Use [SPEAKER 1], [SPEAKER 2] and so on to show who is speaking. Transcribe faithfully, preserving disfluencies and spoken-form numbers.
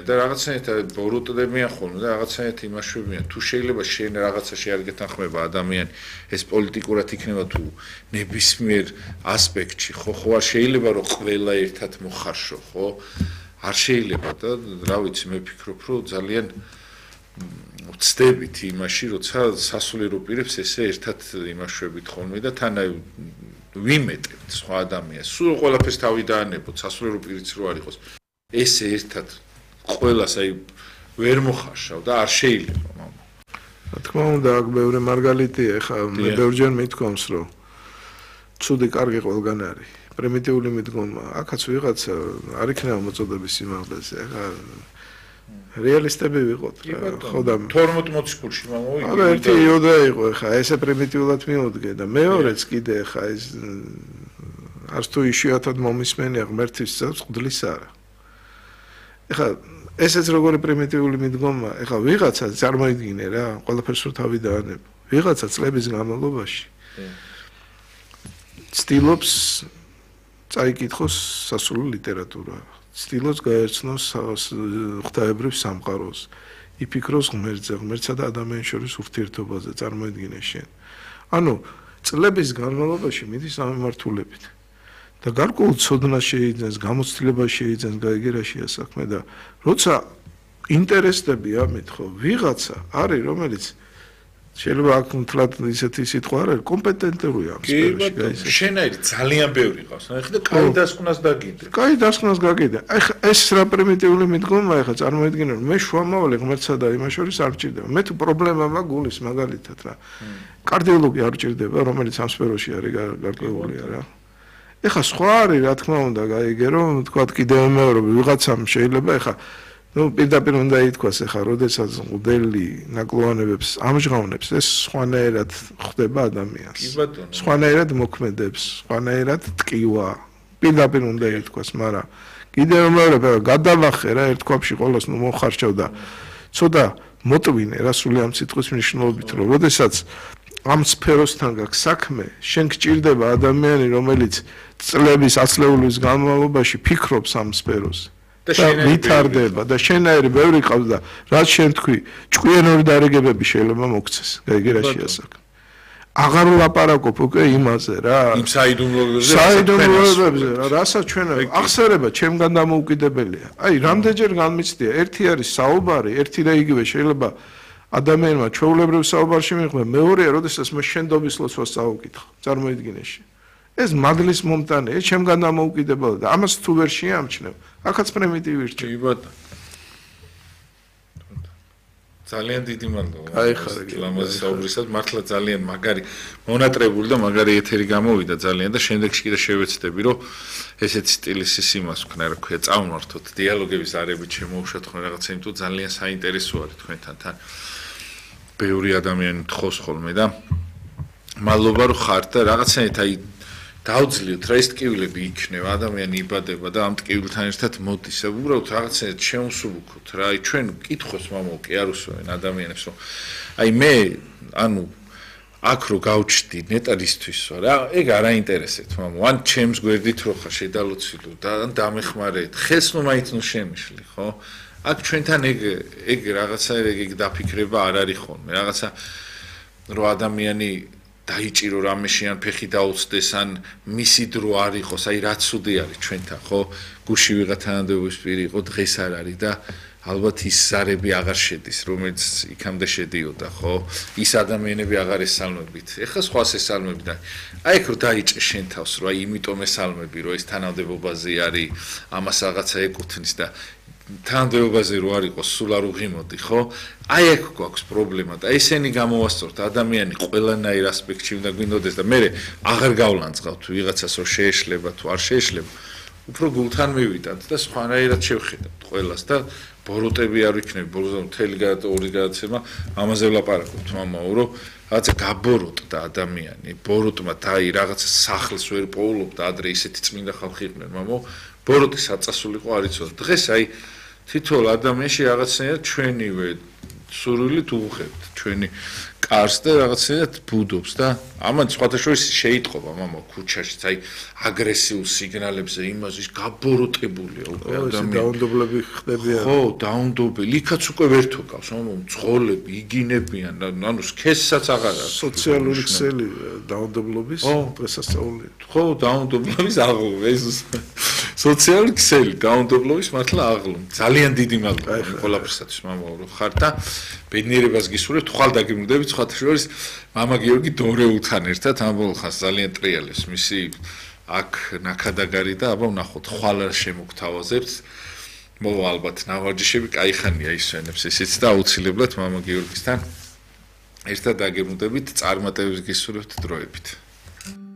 [SPEAKER 1] და რაღაცნაირად ბოროტდებიან ხოლმე და რაღაცნაირად იმაშვებიან თუ შეიძლება შენ რაღაცაში არ გეთანხმება ადამიანი ეს პოლიტიკურად იქნება თუ ნებისმიერ ასპექტში ხო ხო არ შეიძლება რომ ყველა ერთად მოხარშო ხო არ შეიძლება და რა ვიცი მე ვფიქრობ რომ ძალიან ვცდებით იმაში როცა სასულიერო პირებს ესე ერთად იმაშვებით ხოლმე და თან აი ვიმეტებთ სხვა ადამიანს სულ ყველაფერს თავი დაანებოთ სასულიერო პირიც რო არ იყოს ესე ერთად ყველას აი ვერ მოხარშავ და არ შეიძლება მამა.
[SPEAKER 2] რა თქმა უნდა, აქ ბევრი მარგალიტია, ხა მე ბევრჯერ მithქვამს, რომ ცუდი კარგი ყველგან არის. პრიმიტიული მიდგომა, აქაც ვიღაცა არ იქნება მოწოდების სიმაღლეზე, ხა რეალისტები ვიყოთ რა. ხო და
[SPEAKER 1] თორმეტ მოციქულში მამა იგი.
[SPEAKER 2] არა, ერთი იოდა იყო, ხა ესე პრიმიტიულად მიუდგე და მეორეც კიდე ხა ეს არც თუ იშვიათად მომისმენია ღმერთის წელს ყდლის არა. ეხლა ესეც როგორი პრიმიტიული მიდგომა, ეხლა ვიღაცა წარმოიდგინე რა, ყველაფერს რო თავი დაანებ. ვიღაცა წლების განმავლობაში ცდილობს წაიკითხოს სასულიერო ლიტერატურა, ცდილობს გაერცნოს ღვთაებრივ სამყაროს, იფიქროს ღმერთზე, ღმერთსა და ადამიანის შორის ურთიერთობაზე, წარმოიდგინე შენ. ანუ წლების განმავლობაში მიდის ამ მიმართულებით. და გარკვეულ ცოდნას შეიძენს, გამოცდილება შეიძენს, გაიგერაშია საქმე და როცა ინტერესდები ამით ხო ვიღაცა არის რომელიც შეიძლება აქ მთლად ისეთი სიტყვა არ არის კომპეტენტურია ამ სფეროში
[SPEAKER 1] გაიცე შენაირი ძალიან ბევრი ყავს ნახე და კაი დასკვნას დაგიდე
[SPEAKER 2] კაი დასკვნას გაგიდე აი ეს რა პრიმიტიული მიდგომა ახლა წარმოიდგინე რომ მე შუამავალი ღმერთსა და იმას შორის არ ვჭირდება მე თუ პრობლემა მაქვს გულის მაგალითად რა კარდიოლოგი არ ვჭირდება რომელიც ამ სფეროში არის გარკვეულია რა ეხა სხვა არის რა თქმა უნდა გაიგე რომ თქვა კიდევ მეორე ვიღაცამ შეიძლება ეხა ნუ პირდაპირ უნდა ითქვას ეხა როდესაც მოდელი ნაკლოვანებებს ამჟღავნებს ეს სხვანაირად ხდება ადამიანს სხვანაირად მოქმედებს სხვანაირად ტკივა პირდაპირ უნდა ითქვას მაგრამ კიდევ მეორე გადავახე რა ერთ ქვაბში ყოველს ნუ მოხარჩევ და ცოტა მოტვინე რა სული ამ სიტყვის მნიშვნელობით რომ როდესაც ამ სფეროსთან გაქვს საქმე, შენ გჭირდება ადამიანი, რომელიც წლების ათლეულის განმავლობაში ფიქრობს ამ სფეროს. და ვითარდება და შენაერი ბევრი ყავს და რაც შენ თქვი, ჭკვიანური დარიგებები შეიძლება მოგცეს. გაიგერაშია საქმე. აღარ ვლაპარაკობ უკვე იმაზე რა.
[SPEAKER 1] იმ საიდუმლოებზე,
[SPEAKER 2] საიდუმლოებზე, რასაც ჩვენ ახსერება ჩემგან დამოუკიდებელია. აი, რამდენჯერ განმიცდია, ერთი არის საუბარი, ერთი და იგივე შეიძლება ადამიანმა ჩვეულებრივ საუბარში მიიღო მეორეა როდესაც მე შენდობის ლოცვას წავუკითხო წარმოიდგინე შე ეს მადლის მომტანე ეს ჩემგან დამოუკიდებელია და ამას თუ ვერ შეამჩნევ აქაც პრიმიტივი რჩა
[SPEAKER 1] კი ბატონო ძალიან დიდი მადლობა
[SPEAKER 2] აი ხარ
[SPEAKER 1] ლამაზი საუბრისას მართლა ძალიან მაგარი მონატრებული და მაგარი ეთერი გამოვიდა ძალიან და შემდეგში კიდე შევეცდები რომ ესეთი სტილის სიმას ვქნა რა ქვია წავმართოთ დიალოგების არებით შემოუშვათ ხოლმე რაღაცა იმიტომ ძალიან საინტერესო არის თქვენთან თან ბევრი ადამიანი თხოვს ხოლმე და მადლობა რომ ხართ და რაღაცნაირად აი დავძლიოთ რა ის ტკივილები იქნება ადამიანი იბადება და ამ ტკივილთან ერთად მოდის უბრალოდ რაღაცნაირად შეუსუბუქოთ რა აი ჩვენ კითხოს მამო კი არ უსვენ ადამიანებს რომ აი მე ანუ აქ რო გავჩდი ნეტარისთვისო რა ეგ არ აინტერესეთ მამო ან ჩემს გვერდით რო ხარ შედალოცილო და ან დამეხმარეთ ხელს ნუ მაინც ნუ შემიშლი ხო აქ ჩვენთან ეგ ეგ რაღაცა ეგ დაფიქრება არ არის ხოლმე რაღაცა რო ადამიანი დაიჭირო რამეში ან ფეხი დაუწდეს ან მისი დრო არ იყოს აი რა ცუდი არის ჩვენთან ხო გუში ვიღა თანამდებობის პირი იყო დღეს არ არის და ალბათ ის ზარები აღარ შედის რომელიც იქამდე შედიოდა ხო ის ადამიანები აღარ ესალმებით ეხლა სხვას ესალმები და აი ეგ რო დაიჭე შენ თავს რომ აი იმიტომ ესალმები რომ ეს თანამდებობაზე არის ამას რაღაცა ეკუთვნის და თანამდებობაზე რო არ იყოს სულ არ უღიმოდი ხო აი ეგ გვაქვს პრობლემა და ესენი გამოვასწორთ ადამიანი ყველანაირ ასპექტში უნდა გვინდოდეს და მე აღარ გავლანძღავთ ვიღაცას რომ შეეშლება თუ არ შეეშლება უფრო გულთან მივიდათ და სხვანაირად შევხედავთ ყველას და ბოროტები არ ვიქნები ბოლოს მთელი ორი გადაცემა ამაზე ვლაპარაკობთ მამაო რომ რაღაცა გაბოროტდა ადამიანი ბოროტმა დაი რაღაცა სახლს ვერ პოულობდა ადრე ისეთი წმინდა ხალხი იყვნენ მამაო ბოროტი საწასულიყო არ იცოდა დღეს აი თითოეულ ადამიანში რაღაცნაირად ჩვენივე სურვილით უღებთ ჩვენი კარს და რაღაცნაირად ბუდობს და ამან სხვათა შორის შეიტყობა მამა ქუჩაშიც აი აგრესიულ სიგნალებზე იმას ის გაბოროტებულია უკვე ადამიანი
[SPEAKER 2] დაუნდობლები ხდებიან
[SPEAKER 1] ხო დაუნდობელი იქაც უკვე ვერთო გავს მამა მძღოლები იგინებიან ანუ სქესსაც აღარ აქვს
[SPEAKER 2] სოციალური ქსელი დაუნდობლობის დღესასწაული
[SPEAKER 1] ხო დაუნდობლობის აღლუმ ეს სოციალური ქსელი დაუნდობლობის მართლა აღლუმ ძალიან დიდი მადლობა ყველაფერსათვის მამა რომ ხარ და ბედნიერებას გისურვებთ ხვალ დაგიმგდებით სხვათა შორის მამა გიორგი დორეულთან ერთად ამ ბოლო ხანს ძალიან ტრიალებს მისი აქ ნაკადაგარი და აბა ვნახოთ ხვალ შემოგთავაზებთ მოვა ალბათ ნავარჯიშები კაი ხანია ისვენებს ისიც და აუცილებლად მამა გიორგისთან ერთად დაგიმგდებით წარმატებებს გისურვებთ დროებით